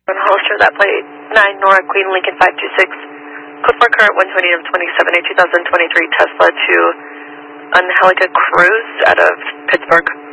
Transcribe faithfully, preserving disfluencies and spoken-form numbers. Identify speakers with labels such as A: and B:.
A: Hollister, that plate, nine Nora Queen Lincoln five two six, code four current one twenty of twenty-seven, a two thousand twenty-three Tesla to Angelica Cruz out of Pittsburgh.